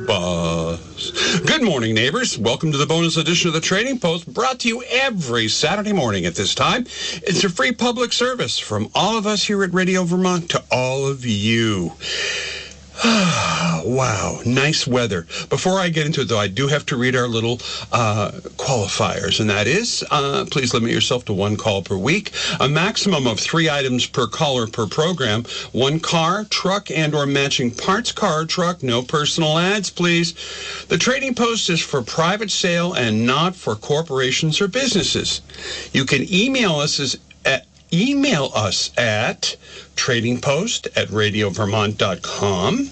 bus. Good morning, neighbors. Welcome to the bonus edition of the Trading Post, brought to you every Saturday morning at this time. It's a free public service from all of us here at Radio Vermont to all of you. Wow, nice weather. Before I get into it, though, I do have to read our little qualifiers, and that is, please limit yourself to one call per week, a maximum of 3 items per caller per program, 1 car, truck, and or matching parts car or truck, no personal ads, please. The Trading Post is for private sale and not for corporations or businesses. You can email us at tradingpost@radiovermont.com,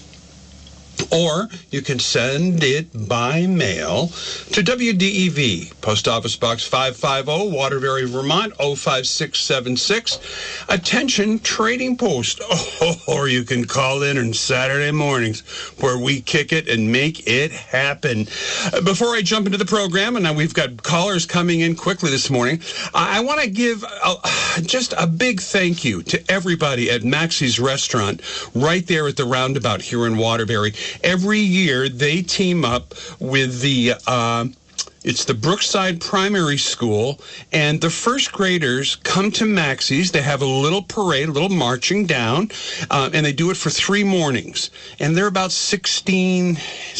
or you can send it by mail to WDEV, Post Office Box 550, Waterbury, Vermont, 05676. Attention, Trading Post. Or you can call in on Saturday mornings where we kick it and make it happen. Before I jump into the program, and we've got callers coming in quickly this morning, I want to give just a big thank you to everybody at Maxie's Restaurant right there at the roundabout here in Waterbury. Every year, they team up with it's the Brookside Primary School, and the first graders come to Maxie's. They have a little parade, a little marching down, and they do it for 3 mornings. And they're about 16,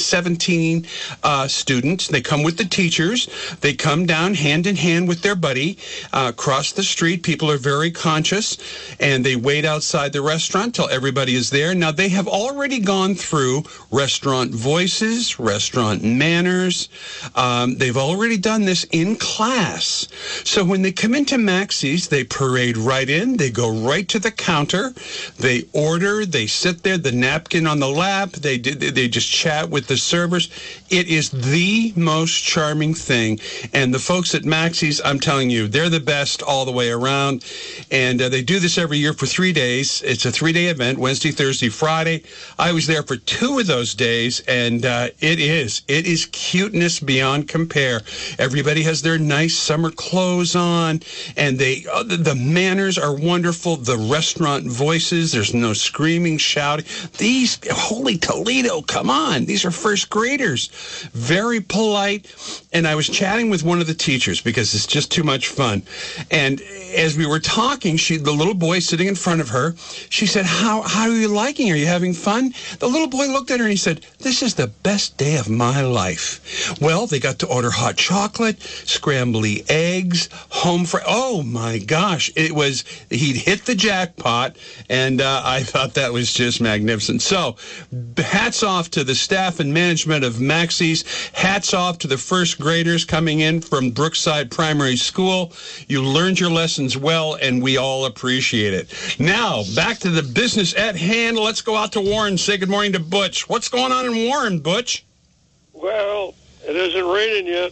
17 students. They come with the teachers. They come down hand in hand with their buddy across the street. People are very conscious, and they wait outside the restaurant till everybody is there. Now, they have already gone through restaurant voices, restaurant manners. They've already done this in class. So when they come into Maxie's, they parade right in. They go right to the counter. They order. They sit there, the napkin on the lap. They just chat with the servers. It is the most charming thing. And the folks at Maxie's, I'm telling you, they're the best all the way around. And they do this every year for 3 days. It's a 3-day event, Wednesday, Thursday, Friday. I was there for 2 of those days, and it is cuteness beyond compare. Everybody has their nice summer clothes on, and the manners are wonderful. The restaurant voices, there's no screaming, shouting. These, holy Toledo, come on. These are first graders. Very polite. And I was chatting with one of the teachers because it's just too much fun. And as we were talking, the little boy sitting in front of her, she said, how are you liking? Are you having fun? The little boy looked at her and he said, this is the best day of my life. Well, they got to order hot chocolate, scrambly eggs, oh my gosh, he'd hit the jackpot, and I thought that was just magnificent. So, hats off to the staff and management of Maxie's. Hats off to the first graders coming in from Brookside Primary School. You learned your lessons well, and we all appreciate it. Now, back to the business at hand. Let's go out to Warren. Say good morning to Butch. What's going on in Warren, Butch? Well, it isn't raining yet.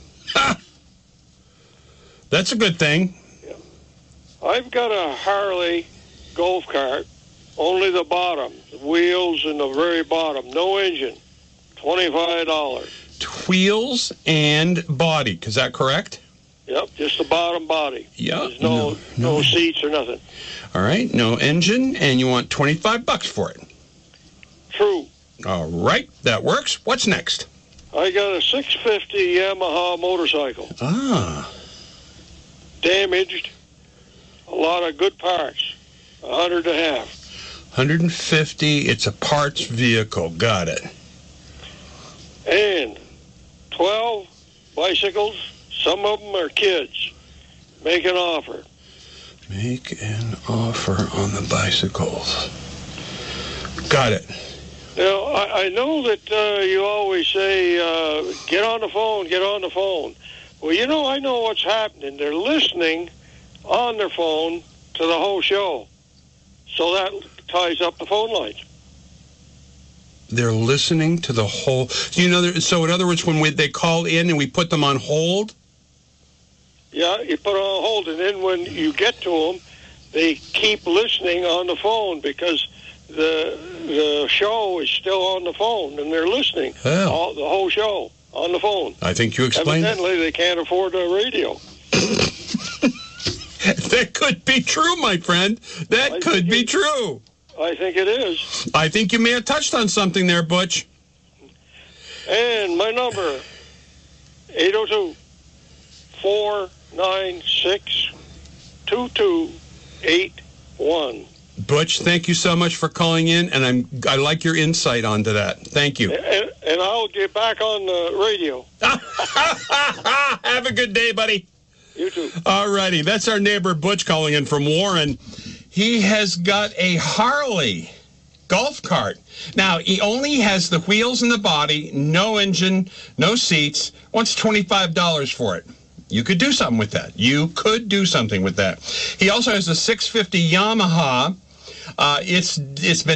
That's a good thing. Yeah. I've got a Harley golf cart, only the bottom, the wheels and the very bottom, no engine, $25. Wheels and body, is that correct? Yep, just the bottom body. Yeah. There's no seats or nothing. All right, no engine, and you want $25 for it. True. All right, that works. What's next? I got a 650 Yamaha motorcycle. Damaged. A lot of good parts. 100 and a half. 150. It's a parts vehicle. Got it. And 12 bicycles. Some of them are kids. Make an offer. Make an offer on the bicycles. Got it. Now, I know that you always say, get on the phone, get on the phone. Well, I know what's happening. They're listening on their phone to the whole show. So that ties up the phone lines. They're listening to the whole... So in other words, when they call in and we put them on hold? Yeah, you put on hold, and then when you get to them, they keep listening on the phone because the show is still on the phone, and they're listening. The whole show on the phone. I think you explained. Evidently, they can't afford a radio. That could be true, my friend. That could be true. I think it is. I think you may have touched on something there, Butch. And my number, 802-496-2281. Butch, thank you so much for calling in, and I like your insight onto that. Thank you. And I'll get back on the radio. Have a good day, buddy. You too. All righty. That's our neighbor Butch calling in from Warren. He has got a Harley golf cart. Now, he only has the wheels and the body, no engine, no seats, wants $25 for it. You could do something with that. He also has a 650 Yamaha. It's been